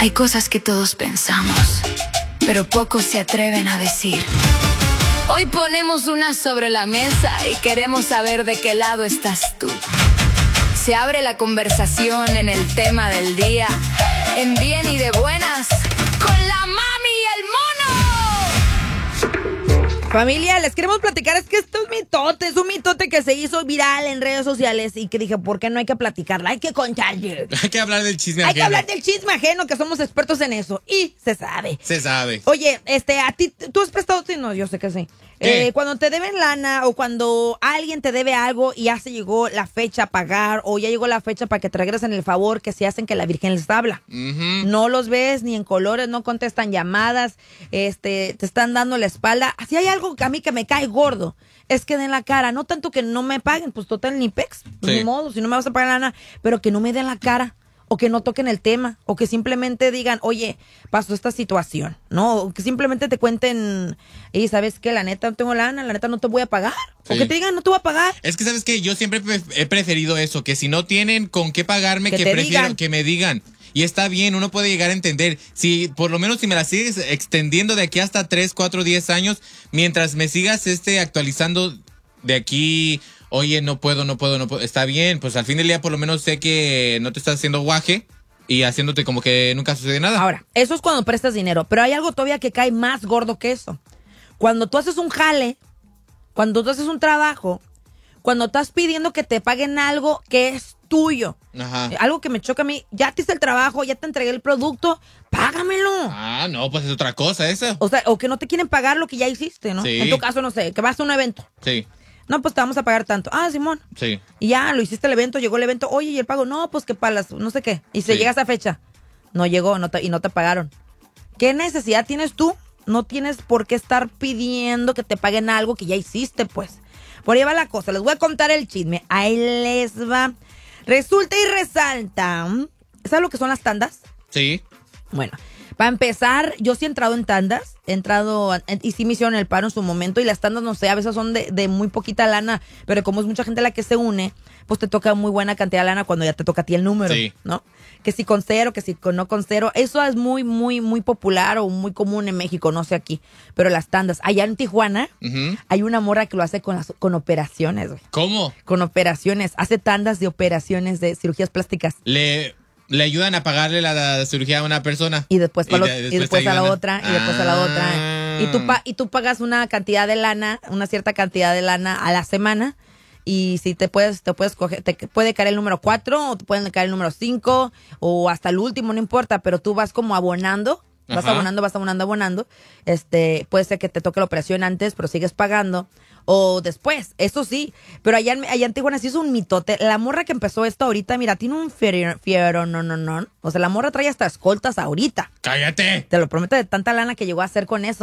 Hay cosas que todos pensamos, pero pocos se atreven a decir. Hoy ponemos una sobre la mesa y queremos saber de qué lado estás tú. Se abre la conversación en el tema del día, en bien y de buenas, con la mami y el mono. Familia, les queremos platicar, es que esto es un mitote que se hizo viral en redes sociales y que dije, ¿por qué no hay que platicarla? Hay que contarle. Hay que hablar del chisme Hay ajeno. que hablar del chisme ajeno, que somos expertos en eso. Y se sabe. Se sabe. Oye, a ti, ¿tú has prestado? Sí, no, yo sé que sí. Cuando te deben lana o cuando alguien te debe algo y ya se llegó la fecha a pagar o ya llegó la fecha para que te regresen el favor, que se hacen que la Virgen les habla. No los ves ni en colores, no contestan llamadas, te están dando la espalda. Si hay algo que a mí que me cae gordo, es que den la cara. No tanto que no me paguen, pues total ni pex, pues, ni modo, si no me vas a pagar lana, pero que no me den la cara. O que no toquen el tema, o que simplemente digan, oye, pasó esta situación, ¿no? O que simplemente te cuenten, y ¿sabes qué? La neta no tengo lana, la neta no te voy a pagar. Sí. O que te digan, no te voy a pagar. Es que, ¿sabes qué? Yo siempre he preferido eso, que si no tienen con qué pagarme, que prefiero digan. Que me digan. Y está bien, uno puede llegar a entender. Si, por lo menos, si me la sigues extendiendo de aquí hasta 3, 4, 10 años, mientras me sigas actualizando de aquí... Oye, no puedo. Está bien, pues al fin del día por lo menos sé que no te estás haciendo guaje y haciéndote como que nunca sucede nada. Ahora, eso es cuando prestas dinero, pero hay algo todavía que cae más gordo que eso. Cuando tú haces un jale, cuando tú haces un trabajo, cuando estás pidiendo que te paguen algo que es tuyo. Ajá. Algo que me choca a mí, ya te hice el trabajo, ya te entregué el producto, págamelo. Ah, no, pues es otra cosa eso. O sea, o que no te quieren pagar lo que ya hiciste, ¿no? Sí. En tu caso, no sé, que vas a un evento. Sí. No, pues te vamos a pagar tanto. Ah, Simón. Sí. Y ya, lo hiciste el evento, llegó el evento. Oye, ¿y el pago? No, pues que para las, no sé qué. Y se llega esa fecha. No llegó y no te pagaron. ¿Qué necesidad tienes tú? No tienes por qué estar pidiendo que te paguen algo que ya hiciste, pues. Por ahí va la cosa. Les voy a contar el chisme. Ahí les va. Resulta y resalta. ¿Sabes lo que son las tandas? Sí. Bueno, para empezar, yo sí he entrado en tandas, y sí me hicieron el paro en su momento, y las tandas, no sé, a veces son de muy poquita lana, pero como es mucha gente la que se une, pues te toca muy buena cantidad de lana cuando ya te toca a ti el número, sí. ¿No? Que si con cero, que si con no con cero, eso es muy, muy, muy popular o muy común en México, no sé aquí, pero las tandas, allá en Tijuana, hay una morra que lo hace con operaciones, güey. ¿Cómo? Con operaciones, hace tandas de operaciones de cirugías plásticas. Le ayudan a pagarle la cirugía a una persona. Y después, después a la otra, y después a la otra. Y tú pagas una cantidad de lana, una cierta cantidad de lana a la semana. Y si te puedes coger, te puede caer el número 4, o te pueden caer el número 5, o hasta el último, no importa, pero tú vas como abonando. Vas abonando. Puede ser que te toque la operación antes, pero sigues pagando. O después, eso sí. Pero allá en Tijuana sí es un mitote. La morra que empezó esto ahorita, mira, tiene un fiero, no. O sea, la morra trae hasta escoltas ahorita. ¡Cállate! Te lo prometo, de tanta lana que llegó a hacer con eso.